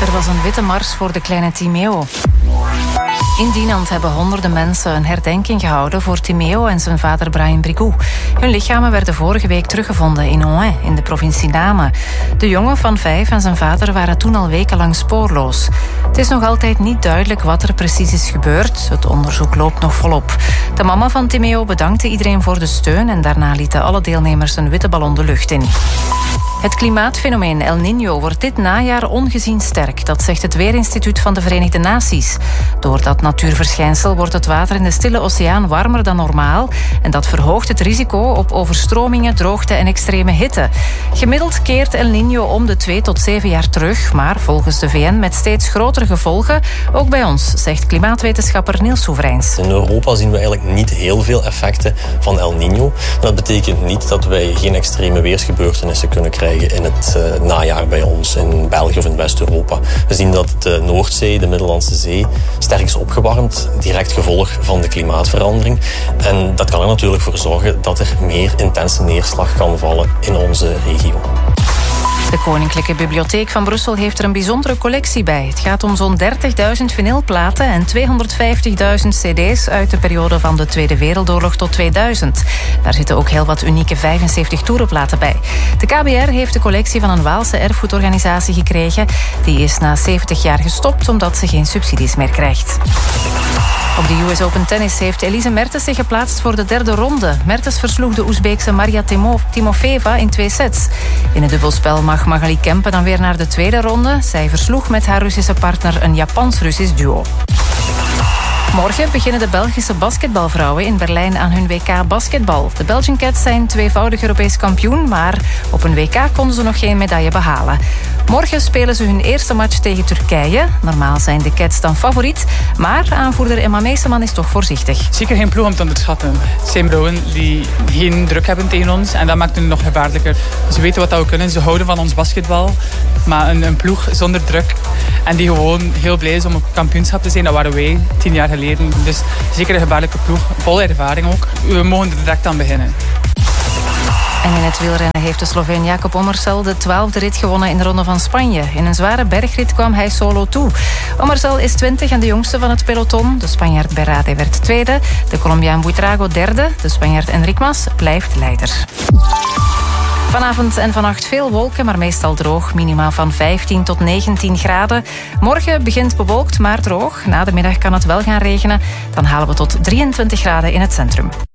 Er was een witte mars voor de kleine Timeo. In Dinant hebben honderden mensen een herdenking gehouden voor Timeo en zijn vader Brian Brigou. Hun lichamen werden vorige week teruggevonden in Ohain, in de provincie Namen. De jongen van 5 en zijn vader waren toen al wekenlang spoorloos. Het is nog altijd niet duidelijk wat er precies is gebeurd. Het onderzoek loopt nog volop. De mama van Timeo bedankte iedereen voor de steun en daarna lieten alle deelnemers een witte ballon de lucht in. Het klimaatfenomeen El Niño wordt dit najaar ongezien sterk. Dat zegt het Weerinstituut van de Verenigde Naties. Door dat natuurverschijnsel wordt het water in de Stille Oceaan warmer dan normaal. En dat verhoogt het risico op overstromingen, droogte en extreme hitte. Gemiddeld keert El Niño om de 2 tot 7 jaar terug. Maar volgens de VN met steeds grotere gevolgen. Ook bij ons, zegt klimaatwetenschapper Niels Soevereins. In Europa zien we eigenlijk niet heel veel effecten van El Niño. Dat betekent niet dat wij geen extreme weersgebeurtenissen kunnen krijgen in het najaar bij ons, in België of in West-Europa. We zien dat de Noordzee, de Middellandse Zee, sterk is opgewarmd, direct gevolg van de klimaatverandering. En dat kan er natuurlijk voor zorgen dat er meer intense neerslag kan vallen in onze regio. De Koninklijke Bibliotheek van Brussel heeft er een bijzondere collectie bij. Het gaat om zo'n 30.000 vinylplaten en 250.000 cd's uit de periode van de Tweede Wereldoorlog tot 2000. Daar zitten ook heel wat unieke 75 toerenplaten bij. De KBR heeft de collectie van een Waalse erfgoedorganisatie gekregen. Die is na 70 jaar gestopt omdat ze geen subsidies meer krijgt. Op de US Open Tennis heeft Elise Mertens zich geplaatst voor de 3e ronde. Mertens versloeg de Oezbeekse Maria Timofeeva in 2 sets. In het dubbelspel mag Magali Kempen dan weer naar de 2e ronde. Zij versloeg met haar Russische partner een Japans-Russisch duo. Morgen beginnen de Belgische basketbalvrouwen in Berlijn aan hun WK basketbal. De Belgian Cats zijn tweevoudig Europees kampioen, maar op een WK konden ze nog geen medaille behalen. Morgen spelen ze hun eerste match tegen Turkije. Normaal zijn de Cats dan favoriet, maar aanvoerder Emma Meeseman is toch voorzichtig. Zeker geen ploeg om te onderschatten. Het zijn vrouwen die geen druk hebben tegen ons en dat maakt het nog gevaarlijker. Ze weten wat we kunnen, ze houden van ons basketbal, maar een ploeg zonder druk en die gewoon heel blij is om op kampioenschap te zijn, dat waren wij 10 jaar geleden. Dus zeker een gevaarlijke ploeg, vol ervaring ook. We mogen er direct aan beginnen. En in het wielrennen heeft de Sloveen Jakob Omersel de 12e rit gewonnen in de Ronde van Spanje. In een zware bergrit kwam hij solo toe. Omersel is 20 en de jongste van het peloton. De Spanjaard Berrade werd 2e, de Colombiaan Buitrago 3e. De Spanjaard Enric Mas blijft leider. Vanavond en vannacht veel wolken, maar meestal droog. Minima van 15 tot 19 graden. Morgen begint bewolkt, maar droog. Na de middag kan het wel gaan regenen. Dan halen we tot 23 graden in het centrum.